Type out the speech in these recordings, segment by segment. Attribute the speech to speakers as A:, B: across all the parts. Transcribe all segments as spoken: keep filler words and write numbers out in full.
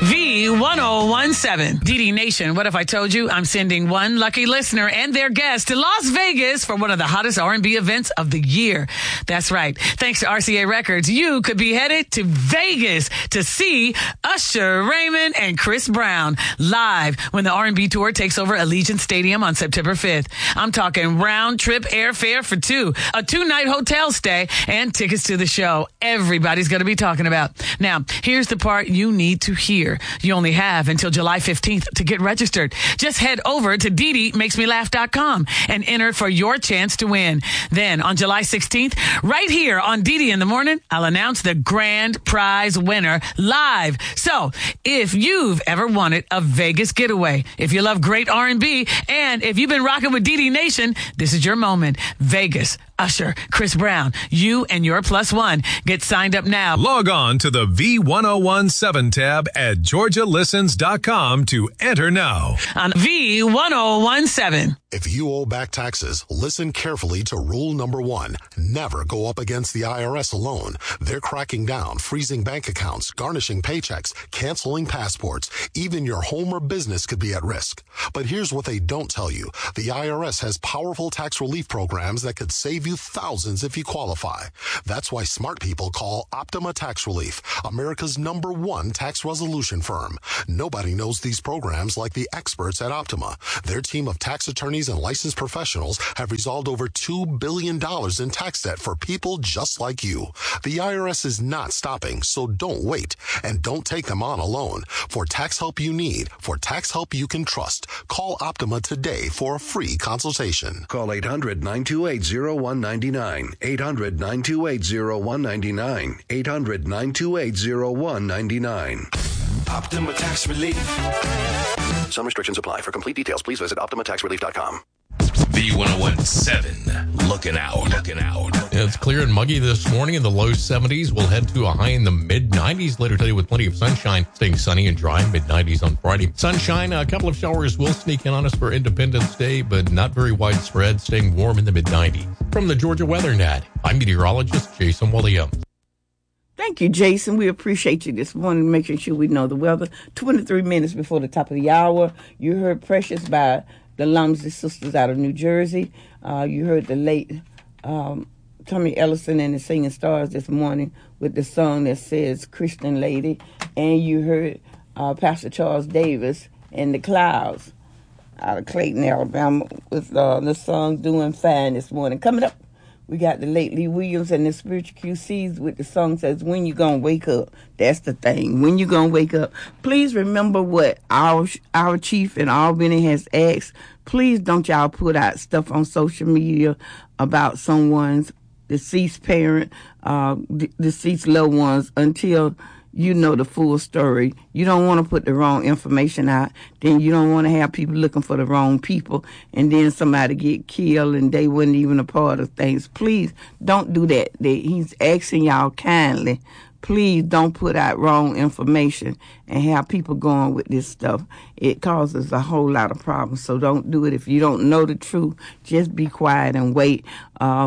A: V ten seventeen. D D Nation, what if I told you I'm sending one lucky listener and their guest to Las Vegas for one of the hottest R and B events of the year? That's right. Thanks to R C A Records, you could be headed to Vegas to see Usher Raymond and Chris Brown live when the R and B tour takes over Allegiant Stadium on September fifth. I'm talking round trip airfare for two, a two-night hotel stay, and tickets to the show everybody's going to be talking about. Now, here's the part you need to hear. You only have until July fifteenth to get registered. Just head over to D D makes me laugh dot com and enter for your chance to win. Then on July sixteenth, right here on D D in the Morning, I'll announce the grand prize winner live. So if you've ever wanted a Vegas getaway, if you love great R and B, and if you've been rocking with D D Nation, this is your moment. Vegas, Usher, Chris Brown, you and your plus one. Get signed up now.
B: Log on to the V ten seventeen tab at georgia listens dot com to enter now.
A: On V ten seventeen.
C: If you owe back taxes, listen carefully to rule number one. Never go up against the I R S alone. They're cracking down, freezing bank accounts, garnishing paychecks, canceling passports. Even your home or business could be at risk. But here's what they don't tell you. The I R S has powerful tax relief programs that could save you thousands if you qualify. That's why smart people call Optima Tax Relief, America's number one tax resolution firm. Nobody knows these programs like the experts at Optima. Their team of tax attorneys and licensed professionals have resolved over two billion dollars in tax debt for people just like you. The I R S is not stopping, so don't wait. And don't take them on alone. For tax help you need, for tax help you can trust, call Optima today for a free consultation.
D: Call eight hundred nine two eight zero one nine nine. eight hundred nine two eight zero one nine nine. eight hundred nine two eight zero one nine nine.
E: Optima Tax Relief.
D: Some restrictions apply. For complete details, please visit optima tax relief dot com.
E: V ten seventeen. Looking out. Looking out.
F: It's clear and muggy this morning in the low seventies. We'll head to a high in the mid nineties later today with plenty of sunshine. Staying sunny and dry, mid nineties on Friday. Sunshine, a couple of showers will sneak in on us for Independence Day, but not very widespread. Staying warm in the mid nineties. From the Georgia Weather Net, I'm meteorologist Jason Williams.
G: Thank you, Jason. We appreciate you this morning, making sure we know the weather. twenty-three minutes before the top of the hour, you heard Precious by the Lumsey Sisters out of New Jersey. Uh, you heard the late um, Tommy Ellison and the Singing Stars this morning with the song that says Christian Lady. And you heard uh, Pastor Charles Davis and the Clouds out of Clayton, Alabama with uh, the song Doing Fine this morning. Coming up, we got the late Lee Williams and the Spiritual Q Cs with the song says, When You Gonna Wake Up. That's the thing. When you gonna wake up. Please remember what our our chief in Albany has asked. Please don't y'all put out stuff on social media about someone's deceased parent, uh, de- deceased loved ones until you know the full story. You don't want to put the wrong information out. Then you don't want to have people looking for the wrong people, and then somebody get killed and they wasn't even a part of things. Please don't do that. They, he's asking y'all kindly. Please don't put out wrong information and have people going with this stuff. It causes a whole lot of problems. So don't do it. If you don't know the truth, just be quiet and wait. Uh,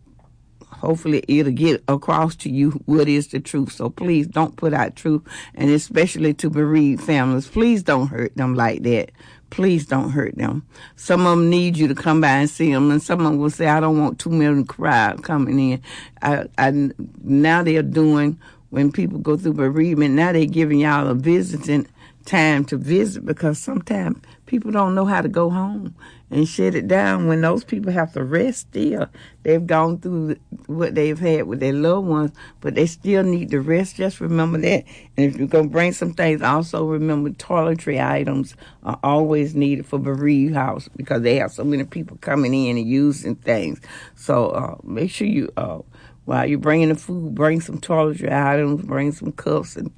G: Hopefully it'll get across to you what is the truth. So please don't put out truth, and especially to bereaved families. Please don't hurt them like that. Please don't hurt them. Some of them need you to come by and see them, and some of them will say, I don't want two million crowd coming in. I, I, now they're doing, when people go through bereavement, now they're giving y'all a visiting time to visit, because sometimes people don't know how to go home and shut it down when those people have to rest still. They've gone through what they've had with their loved ones, but they still need to rest. Just remember that. And if you're going to bring some things, also remember toiletry items are always needed for bereaved house, because they have so many people coming in and using things. So uh, make sure you, uh, while you're bringing the food, bring some toiletry items, bring some cups and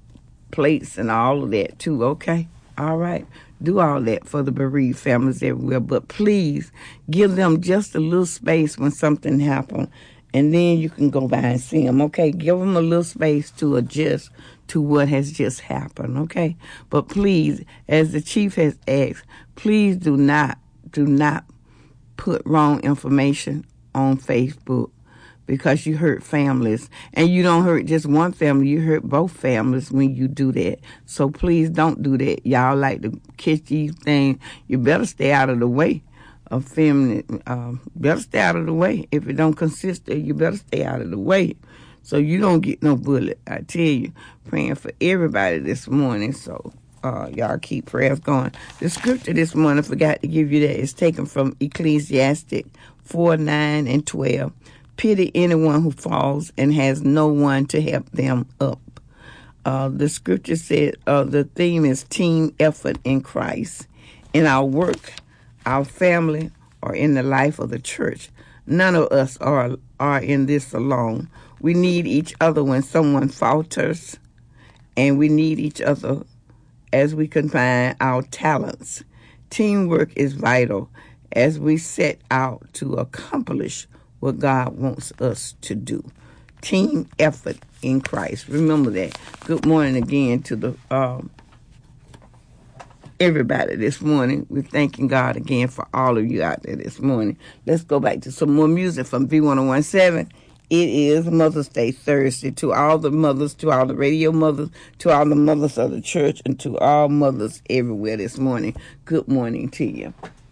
G: plates and all of that too, okay? All right. Do all that for the bereaved families everywhere, but please give them just a little space when something happens, and then you can go by and see them, okay? Give them a little space to adjust to what has just happened, okay? But please, as the chief has asked, please do not, do not put wrong information on Facebook. because you hurt families. And you don't hurt just one family, you hurt both families when you do that. So please don't do that. Y'all like to catch these things. You better stay out of the way of feminine. Um, better stay out of the way. If it don't consist of, you better stay out of the way so you don't get no bullet. I tell you, praying for everybody this morning. So uh, y'all keep prayers going. The scripture this morning, I forgot to give you that, is taken from Ecclesiastic four, nine, and twelve. Pity anyone who falls and has no one to help them up. Uh, the scripture said uh, the theme is team effort in Christ. In our work, our family, or in the life of the church, none of us are, are in this alone. We need each other when someone falters, and we need each other as we combine our talents. Teamwork is vital as we set out to accomplish what God wants us to do. Team effort in Christ. Remember that. Good morning again to the um, everybody this morning. We're thanking God again for all of you out there this morning. Let's go back to some more music from V ten seventeen. It is Mother's Day Thursday. To all the mothers, to all the radio mothers, to all the mothers of the church, and to all mothers everywhere this morning, good morning to you.